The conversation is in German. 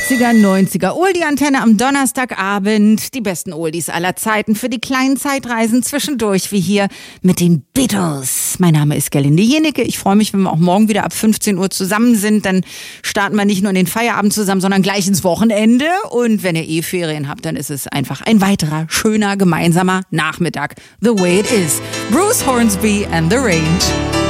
80er, 90er, Oldie-Antenne am Donnerstagabend. Die besten Oldies aller Zeiten für die kleinen Zeitreisen zwischendurch, wie hier mit den Beatles. Mein Name ist Gerlinde Jenecke. Ich freue mich, wenn wir auch morgen wieder ab 15 Uhr zusammen sind. Dann starten wir nicht nur in den Feierabend zusammen, sondern gleich ins Wochenende. Und wenn ihr Ferien habt, dann ist es einfach ein weiterer, schöner, gemeinsamer Nachmittag. The way it is. Bruce Hornsby and the Range.